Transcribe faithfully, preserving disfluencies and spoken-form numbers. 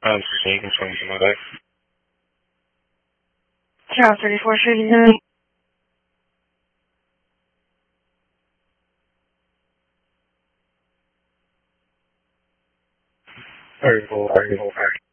Um, can you confirm some of that? Charles thirty-four shooting nine. thirty-four, thirty-four,